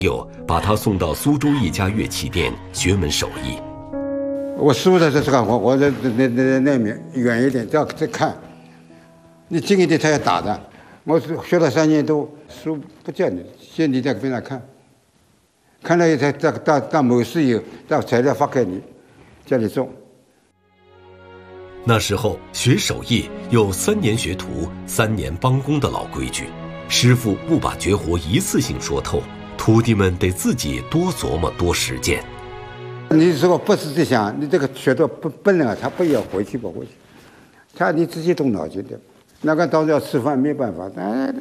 友把他送到苏州一家乐器店学门手艺。 我师傅在这干活，我在那面远一点，这样再看。你近一点，他要打的。我学了3年多，书不见你，现在在边上看，看了以后到某时以后，到材料发给你，叫你种。 那时候学手艺有3年学徒3年帮工的老规矩，师傅不把绝活一次性说透，徒弟们得自己多琢磨多实践。 你如果不是这想，你这个学到不能啊，他不要回去不回去，他你自己动脑筋的。那个到时候要吃饭没办法。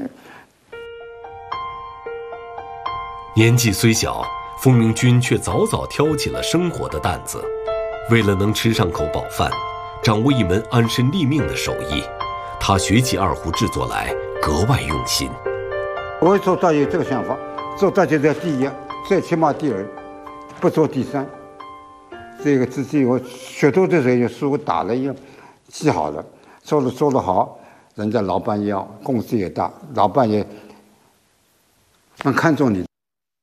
年纪虽小，封明君却早早挑起了生活的担子。为了能吃上口饱饭，掌握一门安身立命的手艺，他学起二胡制作来格外用心。 我做到有这个想法，做到就在第一，最起码第2，不做第3。这个自己我学徒的时候就书打了一样，记好了，做得好。人家老板要，工资也大，老板也很看重你。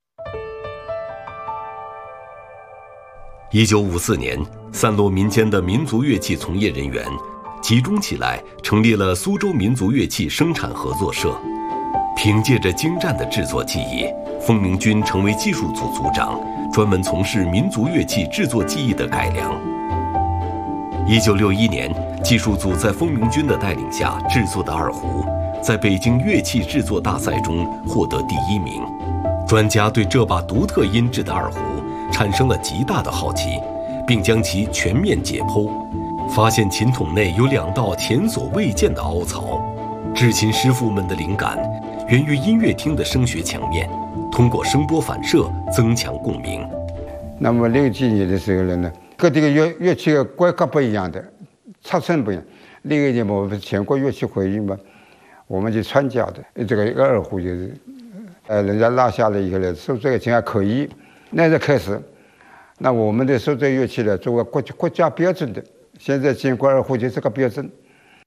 1954年，散落民间的民族乐器从业人员集中起来，成立了苏州民族乐器生产合作社。凭借着精湛的制作技艺，封明君成为技术组组长，专门从事民族乐器制作技艺的改良。1961年，技术组在封明君的带领下制作的二胡，在北京乐器制作大赛中获得第1名。专家对这把独特音质的二胡产生了极大的好奇，并将其全面解剖，发现琴筒内有2道前所未见的凹槽。制琴师傅们的灵感源于音乐厅的声学墙面，通过声波反射增强共鸣。 那么60几年的时候呢，各地的乐器的规格不一样的，尺寸不一样。60年我们全国乐器会议嘛，我们就参加的这个一个二胡就是，人家拉下来以后呢，收这个琴还可以。那时开始，那我们的收这乐器呢，作为国家标准的，现在建国二胡就是个标准。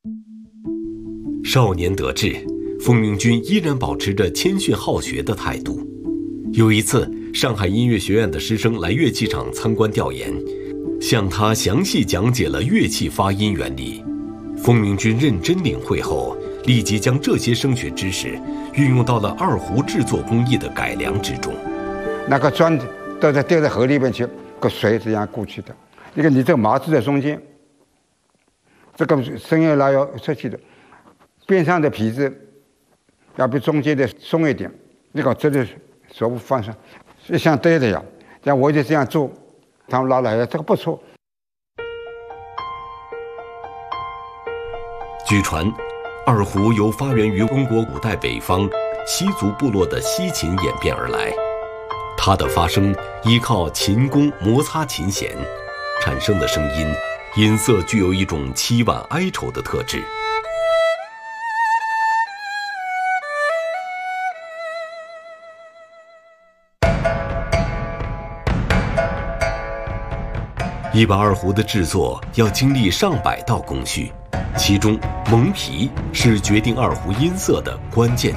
少年得志，封明君依然保持着谦逊好学的态度。有一次，上海音乐学院的师生来乐器厂参观调研，向他详细讲解了乐器发音原理。封明君认真领会后，立即将这些声学知识运用到了二胡制作工艺的改良之中。 那个砖都在丢在河里边去，个水这样过去的。你看，你这个麻子在中间，这个声音拉要出去的，边上的皮子要比中间的松一点。你搞这里手放上，就像对的呀。像我就这样做，他们拉来了，这个不错。 据传，二胡由发源于中国古代北方西族部落的西琴演变而来。它的发声依靠琴弓摩擦琴弦，产生的声音色具有一种凄婉哀愁的特质。一把二胡的制作要经历上百道工序，其中蒙皮是决定二胡音色的关键。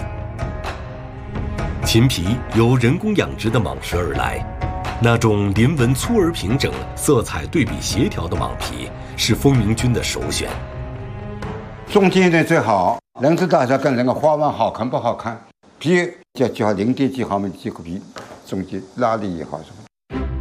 琴皮由人工养殖的蟒蛇而来，那种鳞纹粗而平整、色彩对比协调的蟒皮是封明君的首选。 中间的最好，人字大小跟人的花纹好看不好看，皮就几毫0.几毫米几个皮，中间拉力也好什么。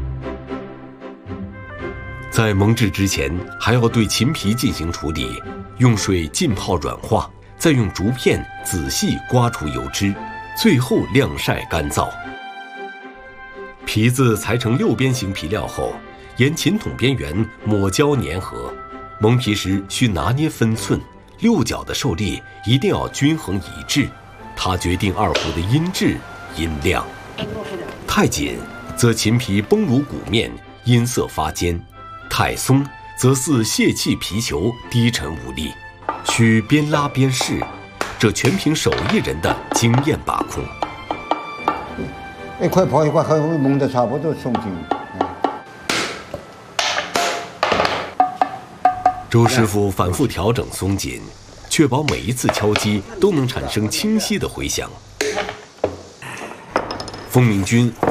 在蒙制之前，还要对琴皮进行处理，用水浸泡软化，再用竹片仔细刮除油脂，最后晾晒干燥。皮子裁成6边形皮料后，沿琴筒边缘抹胶粘合。蒙皮时需拿捏分寸，6角的受力一定要均衡一致，它决定二胡的音质、音量。太紧，则琴皮崩如鼓面，音色发尖；太松，则似泄气皮球，低沉无力。需边拉边试，这全凭手艺人的经验把控。 一块泡一块，和蒙的差不多松紧。 周师傅反复调整松紧，确保每一次敲击都能产生清晰的回响。 封明军